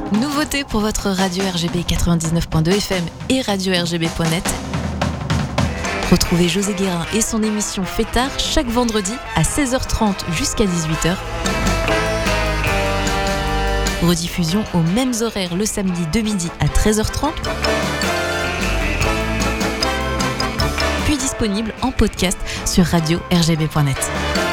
Nouveauté pour votre radio RGB 99.2 FM et radio RGB.net. Retrouvez José Guérin et son émission Fêtard chaque vendredi à 16h30 jusqu'à 18h. Rediffusion aux mêmes horaires le samedi de midi à 13h30. Puis disponible en podcast sur radio RGB.net.